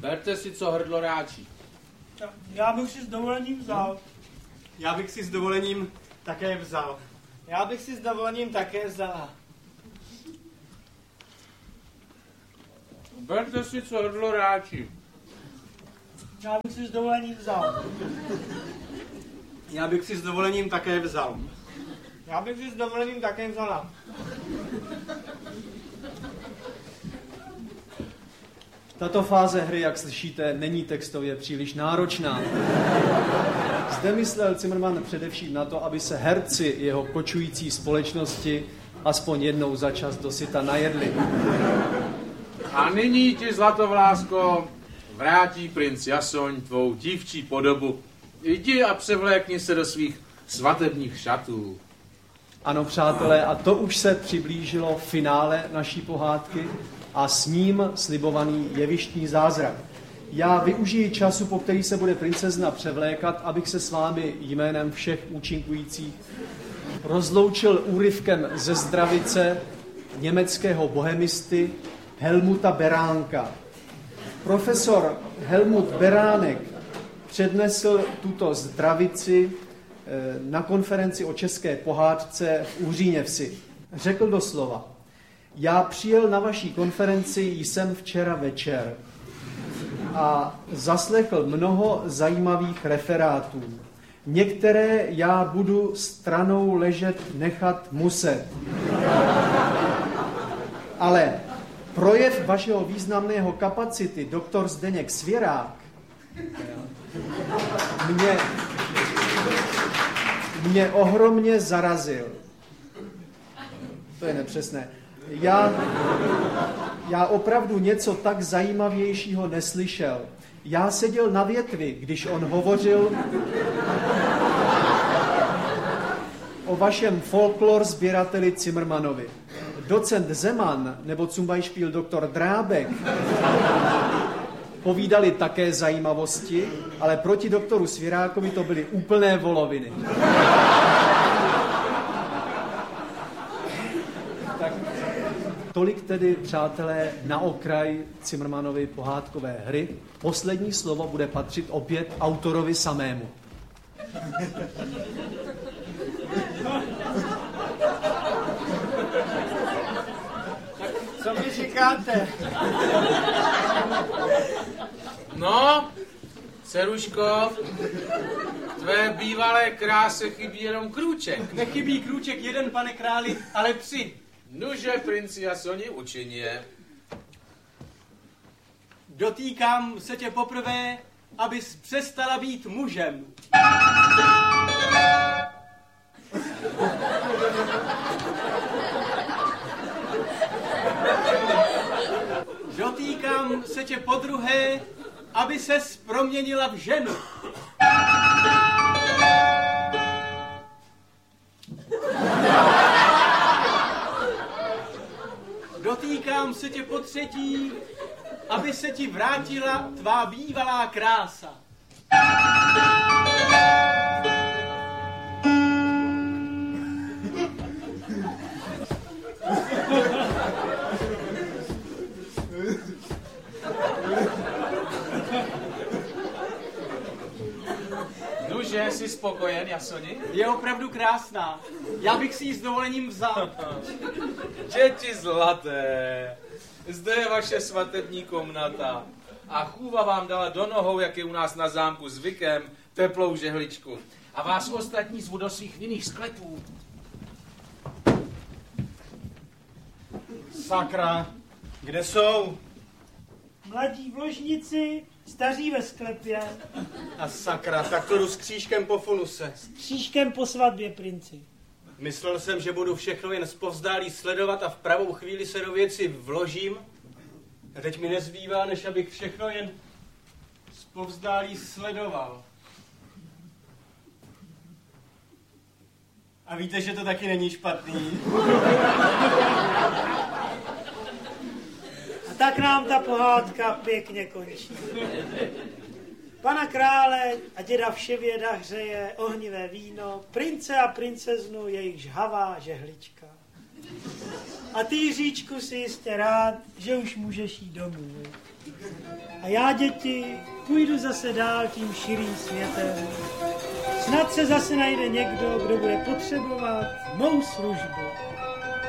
Berte si, co hrdlo ráčí. Já bych si s dovolením vzal. Já bych si s dovolením také vzal. Já bych si s dovolením také vzala. Berte si, co hrdlo ráčí. Já bych si s dovolením vzal. Já bych si s dovolením také vzal. Já bych si s dovolením také vzala. Tato fáze hry, jak slyšíte, není textově příliš náročná. Zde myslel Zimmermann především na to, aby se herci jeho kočující společnosti aspoň jednou za čas dosyta najedli. A nyní ti, zlatovlásko, vrátí princ Jasoň tvou dívčí podobu. Jdi a převlékni se do svých svatebních šatů. Ano, přátelé, a to už se přiblížilo finále naší pohádky a s ním slibovaný jevištní zázrak. Já využiji času, po který se bude princezna převlékat, abych se s vámi jménem všech účinkujících rozloučil úryvkem ze zdravice německého bohemisty Helmuta Beránka. Profesor Helmut Beránek přednesl tuto zdravici na konferenci o české pohádce v Uříněvsi. Řekl doslova: já přijel na vaší konferenci jsem včera večer a zaslechl mnoho zajímavých referátů. Některé já budu stranou ležet nechat muset. Ale projev vašeho významného kapacity, doktor Zdeněk Svěrák, mě ohromně zarazil. To je nepřesné. Já opravdu něco tak zajímavějšího neslyšel. Já seděl na větvi, když on hovořil o vašem folklor sběrateli Zimmermannovi. Docent Zeman nebo Zumbeispiel doktor Drábek povídali také zajímavosti, ale proti doktoru Svěrákovi to byly úplné voloviny. Tak tolik tedy, přátelé, na okraj Zimmermannovy pohádkové hry. Poslední slovo bude patřit opět autorovi samému. Co mi říkáte? No, dceruško, tvé bývalé kráse chybí jenom krůček. Nechybí krůček jeden, pane králi, ale 3. Nuže, princi Jasoni, učiň je. Dotýkám se tě poprvé, abys přestala být mužem. Dotýkám se tě podruhé, aby ses proměnila v ženu. Dotýkám se tě potřetí, aby se ti vrátila tvá bývalá krása. Nuže, jsi spokojen, Jasoni? Je opravdu krásná. Já bych si ji s dovolením vzal. Děti zlaté, zde je vaše svatební komnata a chůva vám dala do nohou, jak je u nás na zámku zvykem, teplou žehličku. A vás ostatní zvu do svých vinných sklepů. Sakra, kde jsou? Mladí v ložnici, staří ve sklepě, A sakra, tak to jdu s křížkem po funuse. křížkem po svatbě, princi. Myslel jsem, že budu všechno jen zpovzdálí sledovat a v pravou chvíli se do věci vložím. A teď mi nezbývá, než abych všechno jen zpovzdálí sledoval. A víte, že to taky není špatný. A tak nám ta pohádka pěkně končí. Pana krále a děda Vševěda hřeje ohnivé víno, prince a princeznu jejich žhavá žehlička. A ty, Jiříčku, si jistě rád, že už můžeš jít domů. A já, děti, půjdu zase dál tím širým světem. Snad se zase najde někdo, kdo bude potřebovat mou službu.